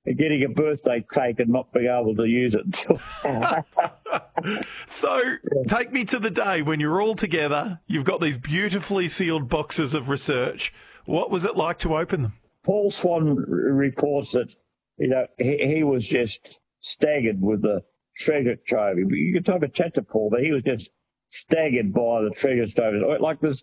getting a birthday cake and not being able to use it until. So take me to the day when you're all together. You've got these beautifully sealed boxes of research. What was it like to open them? Paul Swan reports that, he was just staggered with the treasure trove. You could talk a chat to Paul, but he was just staggered by the treasure trove. Like there's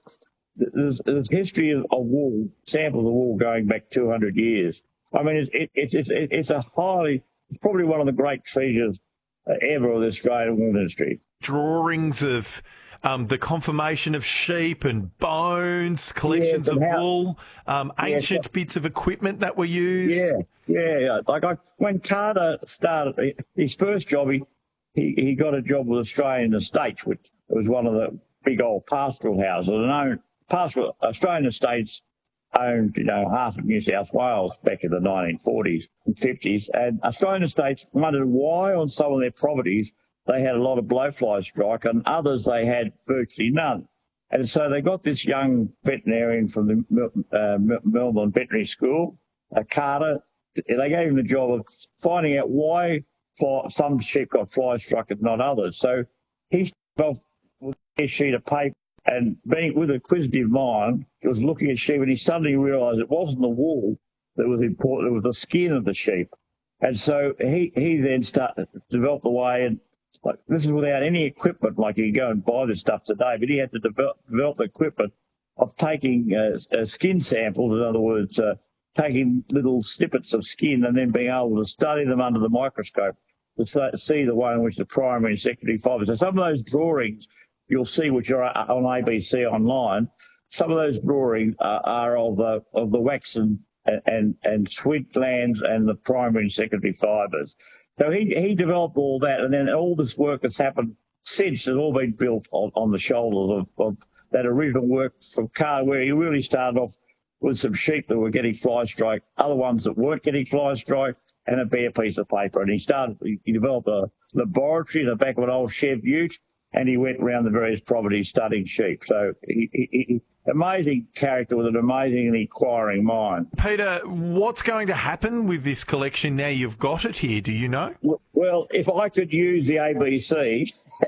history of wool, samples of wool going back 200 years. I mean, it's probably one of the great treasures ever of the Australian wool industry. Drawings of the conformation of sheep and bones, collections of wool, ancient bits of equipment that were used. Yeah. When Carter started his first job, he got a job with Australian Estates, which was one of the big old pastoral houses. And Australian Estates owned, half of New South Wales back in the 1940s and 50s. And Australian Estates wondered why on some of their properties they had a lot of blowfly strike and others they had virtually none. And so they got this young veterinarian from the Melbourne Veterinary School, Carter. They gave him the job of finding out why some sheep got fly struck and not others. So he started off with a sheet of paper, and being with an inquisitive mind, he was looking at sheep and he suddenly realised it wasn't the wool that was important, it was the skin of the sheep. And so he then started to develop the way, and this is without any equipment, like you go and buy this stuff today, but he had to develop the equipment of taking skin samples, in other words, taking little snippets of skin and then being able to study them under the microscope to see the way in which the primary and secondary fibres. So some of those drawings you'll see, which are on ABC online, some of those drawings are of the wax and sweat glands and the primary and secondary fibres. So he developed all that, and then all this work that's happened since has all been built on the shoulders of that original work from Carter, where he really started off with some sheep that were getting fly strike, other ones that weren't getting fly strike, and a bare piece of paper. And he developed a laboratory in the back of an old Chev ute, and he went around the various properties studying sheep. So he amazing character with an amazing and inquiring mind. Peter, what's going to happen with this collection now you've got it here? Do you know? Well, if I could use the ABC,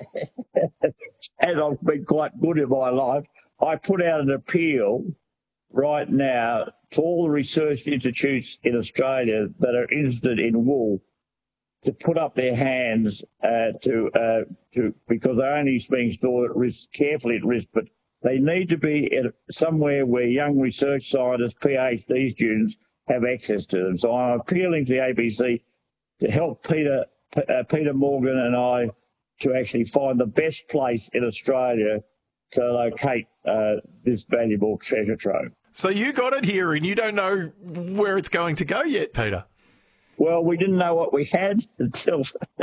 as I've been quite good in my life, I put out an appeal right now to all the research institutes in Australia that are interested in wool to put up their hands because they're only being stored at risk, carefully at risk, but they need to be somewhere where young research scientists, PhD students, have access to them. So I'm appealing to the ABC to help Peter Morgan and I to actually find the best place in Australia to locate this valuable treasure trove. So you got it here and you don't know where it's going to go yet, Peter? Well, we didn't know what we had until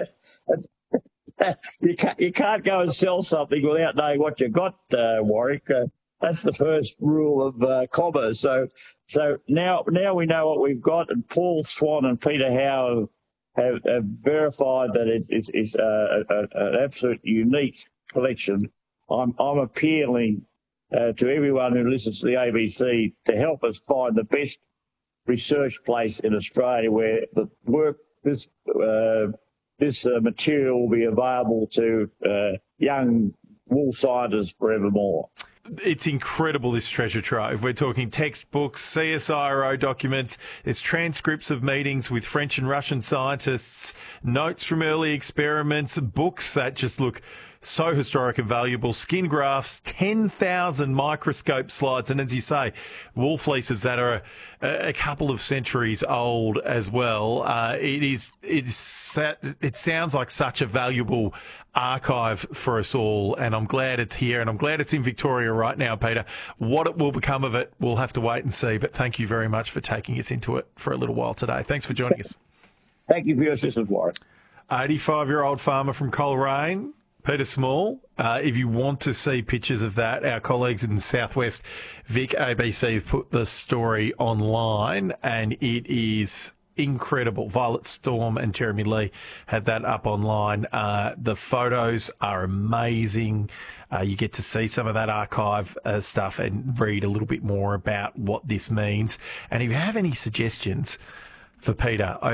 you can't go and sell something without knowing what you got, Warwick. That's the first rule of commerce. So now we know what we've got, and Paul Swan and Peter Howe have verified that it's an absolute unique collection. I'm appealing to everyone who listens to the ABC to help us find the best research place in Australia where this material will be available to young wool scientists forevermore. It's incredible, this treasure trove. We're talking textbooks, CSIRO documents, there's transcripts of meetings with French and Russian scientists, notes from early experiments, books that just look so historic and valuable, skin grafts, 10,000 microscope slides, and as you say, wool fleeces that are a couple of centuries old as well. It sounds like such a valuable archive for us all, and I'm glad it's here, and I'm glad it's in Victoria right now, Peter. What it will become of it, we'll have to wait and see, but thank you very much for taking us into it for a little while today. Thanks for joining us. Thank you for your assistance, Warren. 85-year-old farmer from Coleraine, Peter Small. If you want to see pictures of that, our colleagues in Southwest Vic ABC have put the story online, and it is incredible. Violet Storm and Jeremy Lee had that up online. The photos are amazing. You get to see some of that archive stuff and read a little bit more about what this means. And if you have any suggestions for Peter,